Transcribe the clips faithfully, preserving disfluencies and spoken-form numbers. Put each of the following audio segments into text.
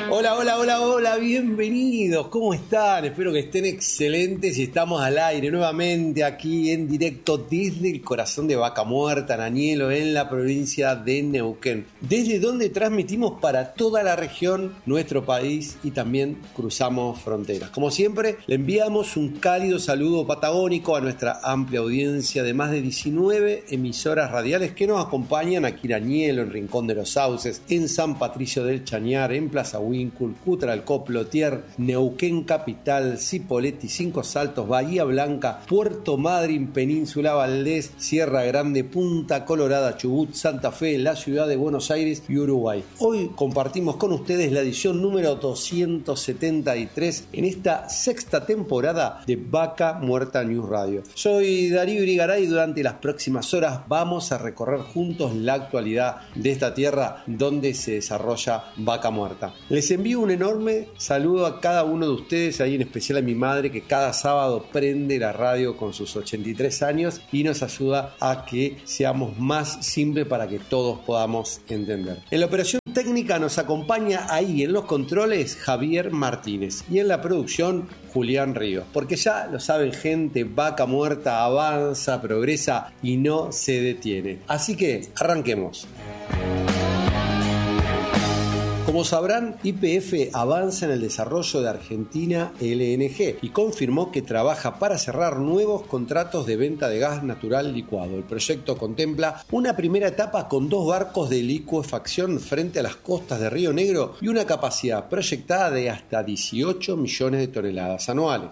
Hola, hola, hola, hola, bienvenidos, ¿cómo están? Espero que estén excelentes y estamos al aire nuevamente aquí en directo desde el corazón de Vaca Muerta, en Añelo, en la provincia de Neuquén, desde donde transmitimos para toda la región, nuestro país y también cruzamos fronteras. Como siempre, le enviamos un cálido saludo patagónico a nuestra amplia audiencia de más de diecinueve emisoras radiales que nos acompañan aquí en Añelo, en Rincón de los Sauces, en San Patricio del Chañar, en Plaza Huín, Cutral, Plotier, Neuquén Capital, Cipolletti, Cinco Saltos, Bahía Blanca, Puerto Madryn, Península Valdés, Sierra Grande, Punta Colorada, Chubut, Santa Fe, la ciudad de Buenos Aires y Uruguay. Hoy compartimos con ustedes la edición número doscientos setenta y tres en esta sexta temporada de Vaca Muerta News Radio. Soy Darío Irigaray y durante las próximas horas vamos a recorrer juntos la actualidad de esta tierra donde se desarrolla Vaca Muerta. Les envío un enorme saludo a cada uno de ustedes, ahí en especial a mi madre que cada sábado prende la radio con sus ochenta y tres años y nos ayuda a que seamos más simples para que todos podamos entender. En la operación técnica nos acompaña ahí en los controles Javier Martínez y en la producción Julián Ríos, porque ya lo saben gente, Vaca Muerta avanza, progresa y no se detiene. Así que arranquemos. Como sabrán, Y P F avanza en el desarrollo de Argentina L N G y confirmó que trabaja para cerrar nuevos contratos de venta de gas natural licuado. El proyecto contempla una primera etapa con dos barcos de licuefacción frente a las costas de Río Negro y una capacidad proyectada de hasta dieciocho millones de toneladas anuales.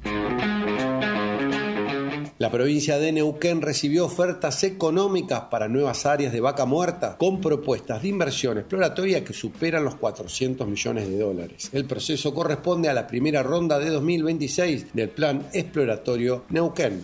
La provincia de Neuquén recibió ofertas económicas para nuevas áreas de Vaca Muerta con propuestas de inversión exploratoria que superan los cuatrocientos millones de dólares. El proceso corresponde a la primera ronda de dos mil veintiséis del Plan Exploratorio Neuquén.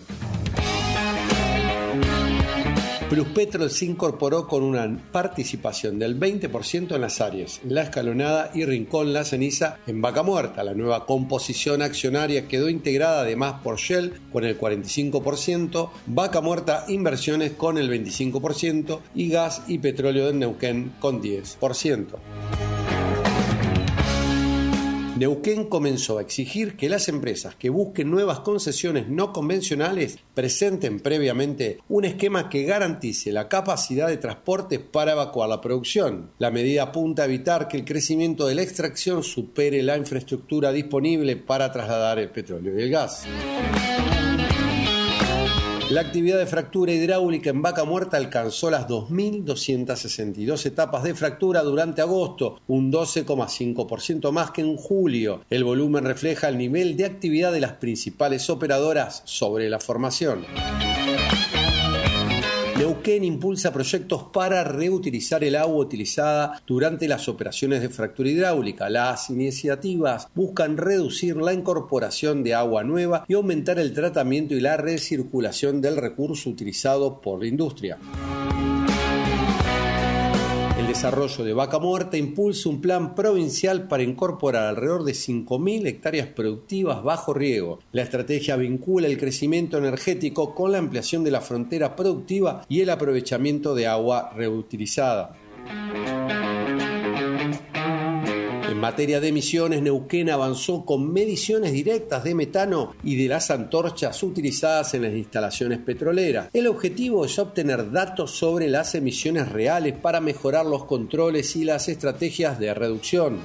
Pluspetrol se incorporó con una participación del veinte por ciento en las áreas La Escalonada y Rincón La Ceniza en Vaca Muerta. La nueva composición accionaria quedó integrada además por Shell con el cuarenta y cinco por ciento, Vaca Muerta Inversiones con el veinticinco por ciento y Gas y Petróleo de Neuquén con diez por ciento. Neuquén comenzó a exigir que las empresas que busquen nuevas concesiones no convencionales presenten previamente un esquema que garantice la capacidad de transporte para evacuar la producción. La medida apunta a evitar que el crecimiento de la extracción supere la infraestructura disponible para trasladar el petróleo y el gas. La actividad de fractura hidráulica en Vaca Muerta alcanzó las dos mil doscientas sesenta y dos etapas de fractura durante agosto, un doce coma cinco por ciento más que en julio. El volumen refleja el nivel de actividad de las principales operadoras sobre la formación. Neuquén impulsa proyectos para reutilizar el agua utilizada durante las operaciones de fractura hidráulica. Las iniciativas buscan reducir la incorporación de agua nueva y aumentar el tratamiento y la recirculación del recurso utilizado por la industria. El desarrollo de Vaca Muerta impulsa un plan provincial para incorporar alrededor de cinco mil hectáreas productivas bajo riego. La estrategia vincula el crecimiento energético con la ampliación de la frontera productiva y el aprovechamiento de agua reutilizada. En materia de emisiones, Neuquén avanzó con mediciones directas de metano y de las antorchas utilizadas en las instalaciones petroleras. El objetivo es obtener datos sobre las emisiones reales para mejorar los controles y las estrategias de reducción.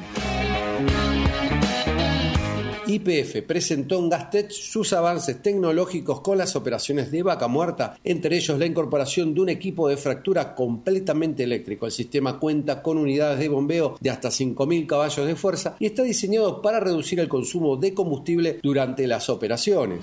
Y P F presentó en Gastech sus avances tecnológicos con las operaciones de Vaca Muerta, entre ellos la incorporación de un equipo de fractura completamente eléctrico. El sistema cuenta con unidades de bombeo de hasta cinco mil caballos de fuerza y está diseñado para reducir el consumo de combustible durante las operaciones.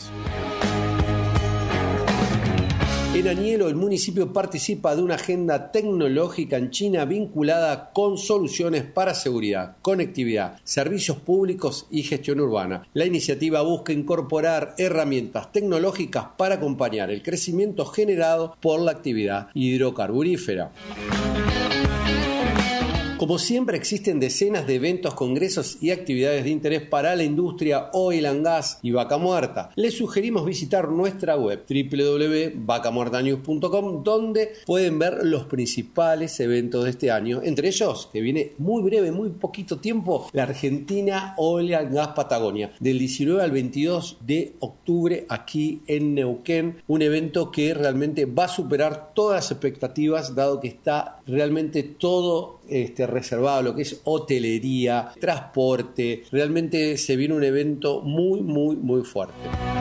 En Añelo, el municipio participa de una agenda tecnológica en China vinculada con soluciones para seguridad, conectividad, servicios públicos y gestión urbana. La iniciativa busca incorporar herramientas tecnológicas para acompañar el crecimiento generado por la actividad hidrocarburífera. Como siempre, existen decenas de eventos, congresos y actividades de interés para la industria oil and gas y Vaca Muerta. Les sugerimos visitar nuestra web doble u doble u doble u punto vaca muerta news punto com, donde pueden ver los principales eventos de este año, entre ellos, que viene muy breve, muy poquito tiempo, la Argentina Oil and Gas Patagonia, del diecinueve al veintidós de octubre aquí en Neuquén, un evento que realmente va a superar todas las expectativas, dado que está realmente todo Este, reservado, lo que es hotelería, transporte. Realmente se viene un evento muy, muy, muy fuerte.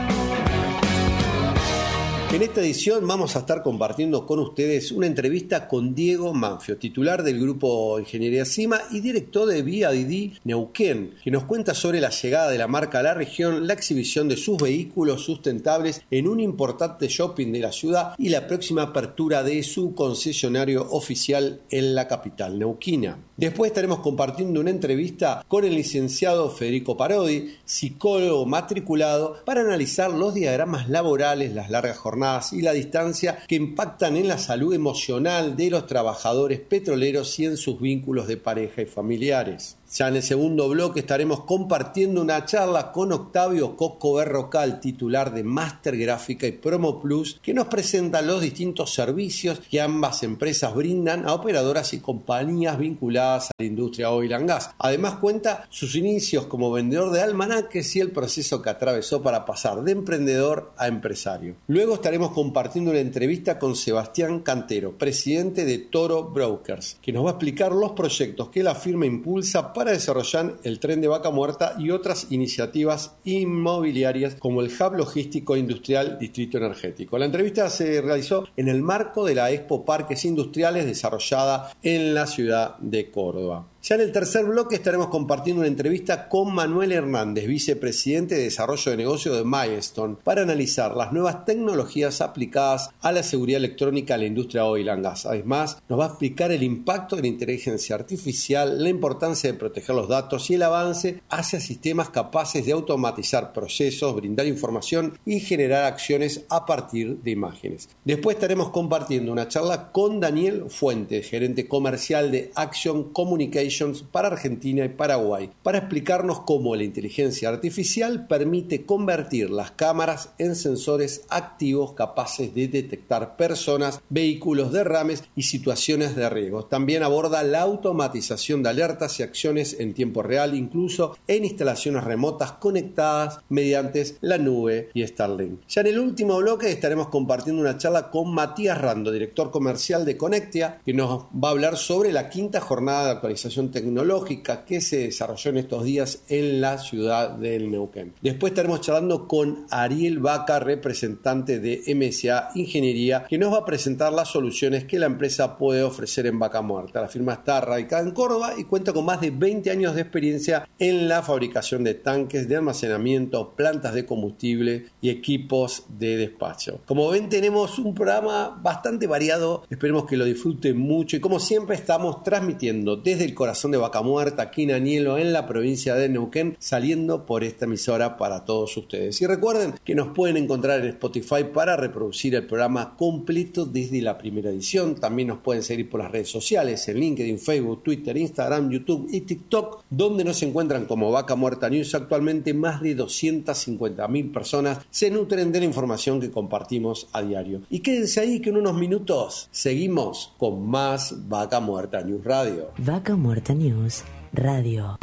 En esta edición vamos a estar compartiendo con ustedes una entrevista con Diego Manfio, titular del Grupo Ingeniería Cima y director de B I D Neuquén, que nos cuenta sobre la llegada de la marca a la región, la exhibición de sus vehículos sustentables en un importante shopping de la ciudad y la próxima apertura de su concesionario oficial en la capital neuquina. Después estaremos compartiendo una entrevista con el licenciado Federico Parodi, psicólogo matriculado, para analizar los diagramas laborales, las largas jornadas y la distancia que impactan en la salud emocional de los trabajadores petroleros y en sus vínculos de pareja y familiares. Ya en el segundo bloque estaremos compartiendo una charla con Octavio Coco Berrocal, titular de Máster Gráfica y Promo Plus, que nos presenta los distintos servicios que ambas empresas brindan a operadoras y compañías vinculadas a la industria oil and gas. Además cuenta sus inicios como vendedor de almanaques y el proceso que atravesó para pasar de emprendedor a empresario. Luego estaremos compartiendo una entrevista con Sebastián Cantero, presidente de Toro Brokers, que nos va a explicar los proyectos que la firma impulsa para desarrollar el tren de Vaca Muerta y otras iniciativas inmobiliarias como el Hub Logístico Industrial Distrito Energético. La entrevista se realizó en el marco de la Expo Parques Industriales desarrollada en la ciudad de Córdoba. Ya en el tercer bloque estaremos compartiendo una entrevista con Manuel Hernández, vicepresidente de Desarrollo de Negocio de Milestone, para analizar las nuevas tecnologías aplicadas a la seguridad electrónica en la industria oil and gas. Además, nos va a explicar el impacto de la inteligencia artificial, la importancia de proteger los datos y el avance hacia sistemas capaces de automatizar procesos, brindar información y generar acciones a partir de imágenes. Después estaremos compartiendo una charla con Daniel Fuentes, gerente comercial de Action Communication para Argentina y Paraguay, para explicarnos cómo la inteligencia artificial permite convertir las cámaras en sensores activos capaces de detectar personas, vehículos, derrames y situaciones de riesgo. También aborda la automatización de alertas y acciones en tiempo real, incluso en instalaciones remotas conectadas mediante la nube y Starlink. Ya en el último bloque estaremos compartiendo una charla con Matías Rando, director comercial de Connectia, que nos va a hablar sobre la quinta jornada de actualización tecnológica que se desarrolló en estos días en la ciudad del Neuquén. Después estaremos charlando con Ariel Vaca, representante de M S A Ingeniería, que nos va a presentar las soluciones que la empresa puede ofrecer en Vaca Muerta. La firma está radicada en Córdoba y cuenta con más de veinte años de experiencia en la fabricación de tanques de almacenamiento, plantas de combustible y equipos de despacho. Como ven, tenemos un programa bastante variado, esperemos que lo disfruten mucho y como siempre estamos transmitiendo desde el corazón de Vaca Muerta, aquí en Anielo, en la provincia de Neuquén, saliendo por esta emisora para todos ustedes. Y recuerden que nos pueden encontrar en Spotify para reproducir el programa completo desde la primera edición. También nos pueden seguir por las redes sociales, en LinkedIn, Facebook, Twitter, Instagram, YouTube y TikTok, donde nos encuentran como Vaca Muerta News. Actualmente más de doscientas cincuenta mil personas se nutren de la información que compartimos a diario. Y quédense ahí que en unos minutos seguimos con más Vaca Muerta News Radio. Vaca Muerta News Radio.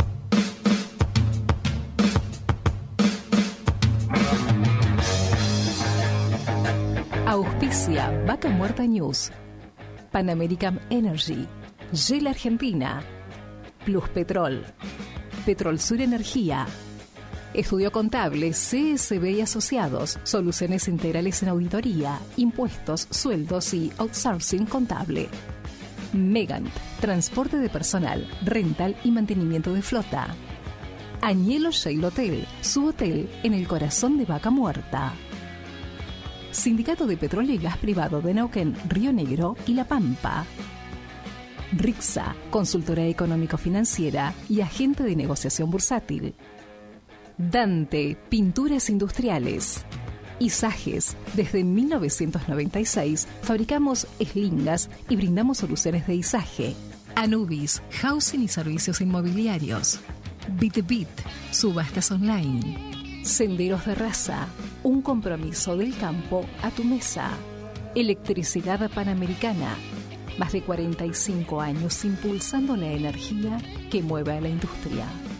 Auspicia Vaca Muerta News, Pan American Energy, Shell Argentina, Plus Petrol, Petrol Sur Energía, Estudio Contable C S B y Asociados, soluciones integrales en auditoría, impuestos, sueldos y outsourcing contable. Megant, transporte de personal, rental y mantenimiento de flota. Añelo Shale Hotel, su hotel en el corazón de Vaca Muerta. Sindicato de Petróleo y Gas Privado de Neuquén, Río Negro y La Pampa. Rixa, consultora económico-financiera y agente de negociación bursátil. Dante, pinturas industriales. Isajes, desde mil novecientos noventa y seis fabricamos eslingas y brindamos soluciones de izaje. Anubis, housing y servicios inmobiliarios. BitBit, subastas online. Senderos de Raza, un compromiso del campo a tu mesa. Electricidad Panamericana, más de cuarenta y cinco años impulsando la energía que mueve a la industria.